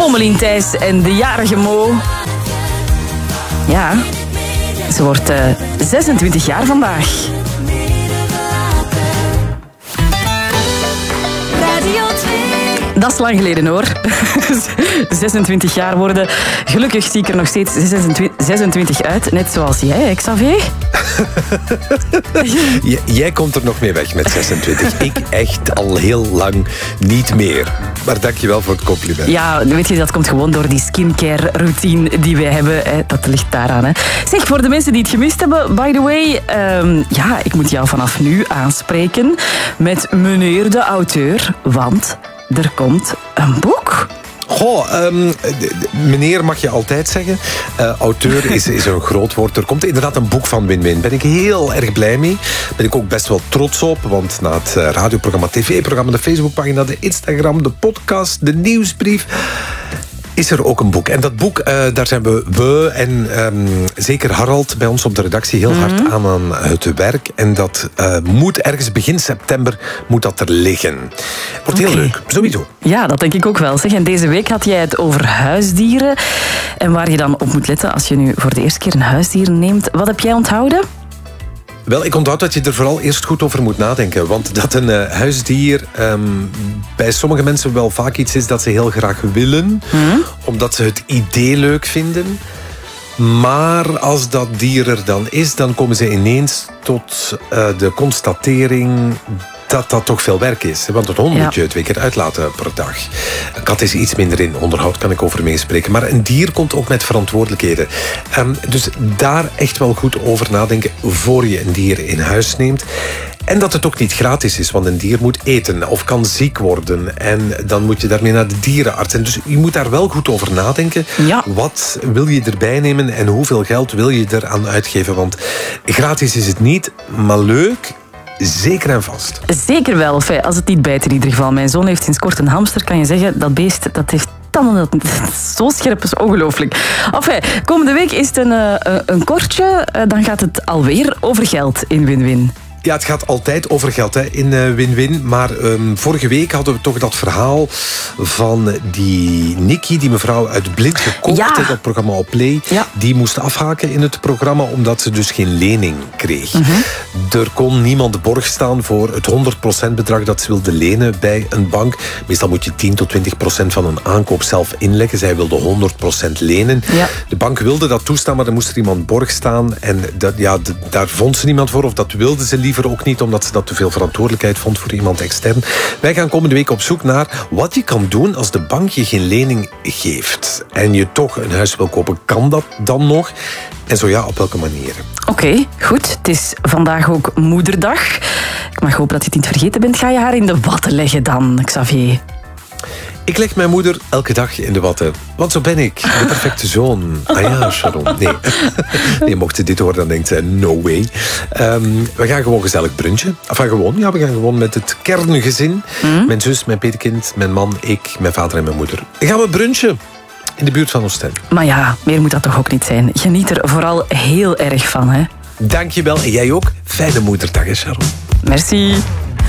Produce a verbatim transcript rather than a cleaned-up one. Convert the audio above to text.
Pommelien Thijs en de jarige Mo. Ja, ze wordt uh, zesentwintig jaar vandaag. Dat is lang geleden, hoor. zesentwintig jaar worden. Gelukkig zie ik er nog steeds zesentwintig uit. Net zoals jij, hè, Xavier? J- jij komt er nog mee weg met zesentwintig. Ik echt al heel lang niet meer. Maar dankjewel voor het compliment. Ja, weet je, dat komt gewoon door die skincare routine die wij hebben. Hè. Dat ligt daaraan. Hè. Zeg, voor de mensen die het gemist hebben, by the way... Um, ja, ik moet jou vanaf nu aanspreken met meneer de auteur. Want er komt een boek. Goh, um, meneer mag je altijd zeggen. Uh, auteur is, is een groot woord. Er komt inderdaad een boek van Win-Win. Daar ben ik heel erg blij mee. Daar ben ik ook best wel trots op. Want na het radioprogramma, tv-programma, de Facebookpagina, de Instagram, de podcast, de nieuwsbrief... is er ook een boek. En dat boek, uh, daar zijn we, we en um, zeker Harald bij ons op de redactie heel hard mm-hmm. aan, aan het werk. En dat uh, moet ergens begin september moet dat er liggen. Wordt okay. heel leuk, sowieso. Ja, dat denk ik ook wel. Zeg, en deze week had jij het over huisdieren. En waar je dan op moet letten als je nu voor de eerste keer een huisdier neemt. Wat heb jij onthouden? Wel, ik onthoud dat je er vooral eerst goed over moet nadenken. Want dat een uh, huisdier um, bij sommige mensen wel vaak iets is dat ze heel graag willen. Mm. Omdat ze het idee leuk vinden. Maar als dat dier er dan is, dan komen ze ineens tot uh, de constatering dat dat toch veel werk is. Want een hond ja. moet je twee keer uitlaten per dag. Een kat is iets minder in onderhoud, kan ik over meespreken. Maar een dier komt ook met verantwoordelijkheden. Um, dus daar echt wel goed over nadenken voor je een dier in huis neemt. En dat het ook niet gratis is, want een dier moet eten of kan ziek worden. En dan moet je daarmee naar de dierenarts. En dus je moet daar wel goed over nadenken. Ja. Wat wil je erbij nemen en hoeveel geld wil je eraan uitgeven? Want gratis is het niet, maar leuk... Zeker en vast. Zeker wel, enfin, als het niet bijt in ieder geval. Mijn zoon heeft sinds kort een hamster, kan je zeggen, dat beest dat heeft tanden, dat zo scherp is, ongelooflijk. Enfin, komende week is het een, uh, een kortje, uh, dan gaat het alweer over geld in Win-Win. Ja, het gaat altijd over geld hè, in uh, Win-Win. Maar um, vorige week hadden we toch dat verhaal van die Nikki, die mevrouw uit Blind gekocht, ja. dat programma op Play. Ja. Die moest afhaken in het programma omdat ze dus geen lening kreeg. Mm-hmm. Er kon niemand borg staan voor het honderd procent bedrag dat ze wilde lenen bij een bank. Meestal moet je tien tot twintig procent van een aankoop zelf inleggen. Zij wilde honderd procent lenen. Ja. De bank wilde dat toestaan, maar dan moest er iemand borg staan. En dat, ja, d- daar vond ze niemand voor, of dat wilde ze liever ook niet, omdat ze dat te veel verantwoordelijkheid vond voor iemand extern. Wij gaan komende week op zoek naar wat je kan doen als de bank je geen lening geeft. En je toch een huis wil kopen, kan dat dan nog? En zo ja, op welke manieren? Oké, okay, goed. Het is vandaag ook Moederdag. Ik mag hopen dat je het niet vergeten bent. Ga je haar in de watten leggen dan, Xavier? Ik leg mijn moeder elke dag in de watten. Want zo ben ik, de perfecte zoon. Ah ja, Sharon. Nee, nee mocht ze dit horen, dan denkt ze, no way. Um, we gaan gewoon gezellig brunchen. Enfin, gewoon, ja, we gaan gewoon met het kerngezin. Mm. Mijn zus, mijn petekind, mijn man, ik, mijn vader en mijn moeder. Dan gaan we brunchen in de buurt van Oostende. Maar ja, meer moet dat toch ook niet zijn. Geniet er vooral heel erg van, hè. Dank je wel. En jij ook. Fijne moederdag, hè, Sharon. Merci.